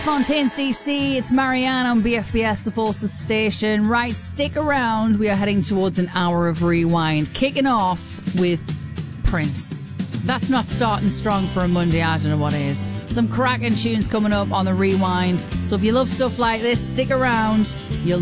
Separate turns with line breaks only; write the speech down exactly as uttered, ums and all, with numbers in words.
Fontaines D C, it's Marianne on B F B S, the Forces station. Right, stick around. We are heading towards an hour of rewind, kicking off with Prince. That's not starting strong for a Monday, I don't know what is. Some cracking tunes coming up on the rewind. So if you love stuff like this, stick around. You'll